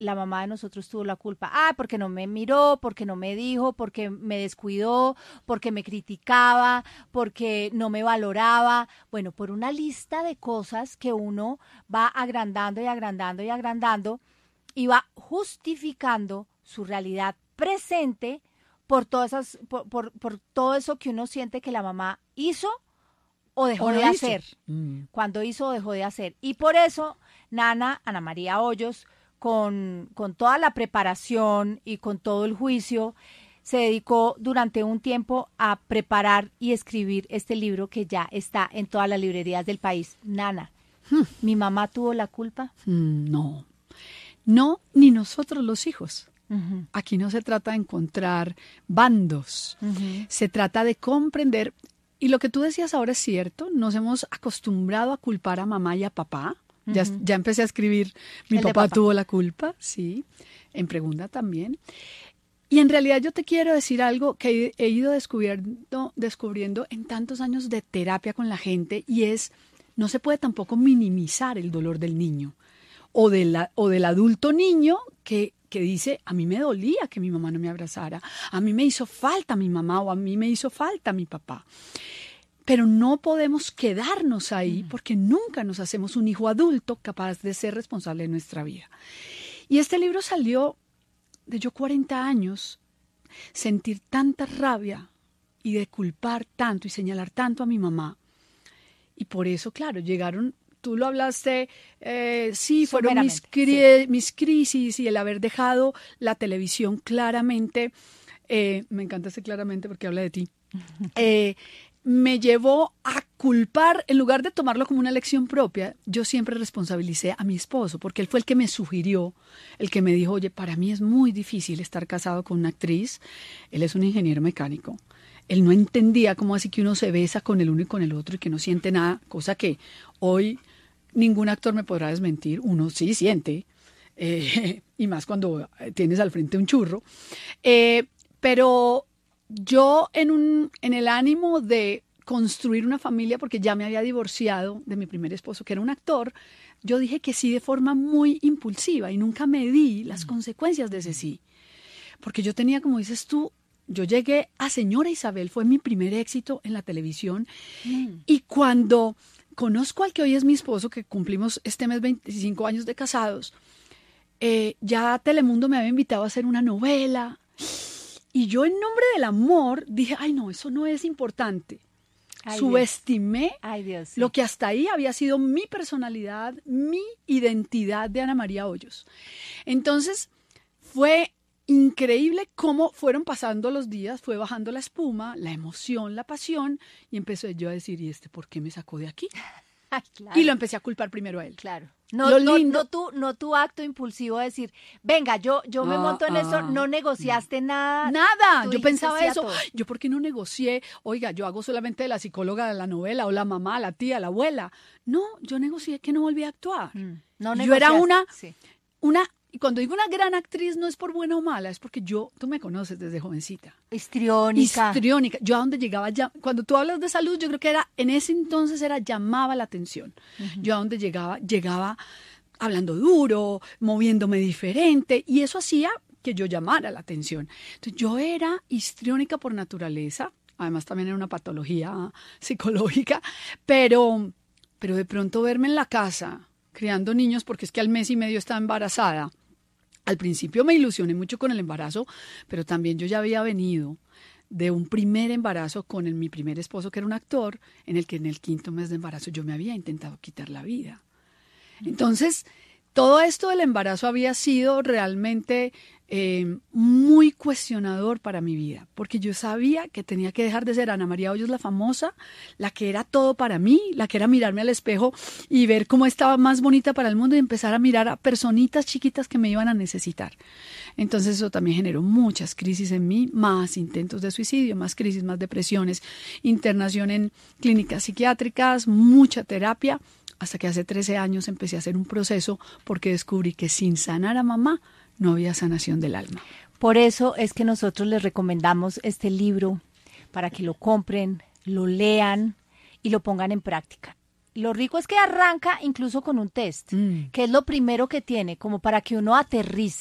la mamá de nosotros tuvo la culpa. Porque no me miró, porque no me dijo, porque me descuidó, porque me criticaba, porque no me valoraba. Bueno, por una lista de cosas que uno va agrandando y agrandando y agrandando y va justificando su realidad presente por todas esas, por todo eso que uno siente que la mamá hizo o dejó ¿O no de hizo? hacer. Cuando hizo o dejó de hacer. Y por eso, Ana María Hoyos, con toda la preparación y con todo el juicio, se dedicó durante un tiempo a preparar y escribir este libro que ya está en todas las librerías del país. Nana, ¿mi mamá tuvo la culpa? No. No, ni nosotros los hijos. Uh-huh. Aquí no se trata de encontrar bandos, se trata de comprender. Y lo que tú decías ahora es cierto, nos hemos acostumbrado a culpar a mamá y a papá. Ya empecé a escribir, mi papá tuvo la culpa, sí, en pregunta también. Y en realidad yo te quiero decir algo que he ido descubriendo en tantos años de terapia con la gente, y es, no se puede tampoco minimizar el dolor del niño o del adulto niño que dice, a mí me dolía que mi mamá no me abrazara, a mí me hizo falta mi mamá o a mí me hizo falta mi papá. Pero no podemos quedarnos ahí porque nunca nos hacemos un hijo adulto capaz de ser responsable de nuestra vida. Y este libro salió de yo 40 años, sentir tanta rabia y de culpar tanto y señalar tanto a mi mamá. Y por eso, claro, llegaron, tú lo hablaste, sí, fueron mis crisis y el haber dejado la televisión claramente, me encanta ese claramente porque habla de ti, me llevó a culpar, en lugar de tomarlo como una lección propia, yo siempre responsabilicé a mi esposo, porque él fue el que me sugirió, el que me dijo, oye, para mí es muy difícil estar casado con una actriz, él es un ingeniero mecánico, él no entendía cómo así que uno se besa con el uno y con el otro y que no siente nada, cosa que hoy ningún actor me podrá desmentir, uno sí siente, y más cuando tienes al frente un churro, pero yo en el ánimo de construir una familia, porque ya me había divorciado de mi primer esposo, que era un actor, yo dije que sí de forma muy impulsiva y nunca medí las consecuencias de ese sí. Porque yo tenía, como dices tú, yo llegué a Señora Isabel, fue mi primer éxito en la televisión, y cuando conozco al que hoy es mi esposo, que cumplimos este mes 25 años de casados, ya Telemundo me había invitado a hacer una novela. Y yo en nombre del amor dije, ay no, eso no es importante. Subestimé lo que hasta ahí había sido mi personalidad, mi identidad de Ana María Hoyos. Entonces fue increíble cómo fueron pasando los días, fue bajando la espuma, la emoción, la pasión, y empecé yo a decir, ¿y por qué me sacó de aquí? Ay, claro. Y lo empecé a culpar primero a él. Claro. No tu acto impulsivo de decir, venga, yo me monto en esto, no negociaste nada. Nada, yo pensaba eso. ¿Yo por qué no negocié? Oiga, yo hago solamente de la psicóloga de la novela, o la mamá, la tía, la abuela. No, yo negocié que no volví a actuar. Yo era una, y cuando digo una gran actriz no es por buena o mala, es porque tú me conoces desde jovencita. Histriónica. Yo a donde llegaba, cuando tú hablas de salud, yo creo que en ese entonces llamaba la atención. Yo a donde llegaba hablando duro, moviéndome diferente, y eso hacía que yo llamara la atención. Entonces yo era histriónica por naturaleza, además también era una patología psicológica, pero de pronto verme en la casa criando niños, porque es que al mes y medio estaba embarazada. Al principio me ilusioné mucho con el embarazo, pero también yo ya había venido de un primer embarazo con mi primer esposo, que era un actor, en el que en el 5º mes de embarazo yo me había intentado quitar la vida. Entonces, todo esto del embarazo había sido realmente muy cuestionador para mi vida, porque yo sabía que tenía que dejar de ser Ana María Hoyos la famosa, la que era todo para mí, la que era mirarme al espejo y ver cómo estaba más bonita para el mundo y empezar a mirar a personitas chiquitas que me iban a necesitar. Entonces eso también generó muchas crisis en mí, más intentos de suicidio, más crisis, más depresiones, internación en clínicas psiquiátricas, mucha terapia, hasta que hace 13 años empecé a hacer un proceso porque descubrí que sin sanar a mamá no había sanación del alma. Por eso es que nosotros les recomendamos este libro para que lo compren, lo lean y lo pongan en práctica. lo rico es que arranca incluso con un test, que es lo primero que tiene, como para que uno aterrice.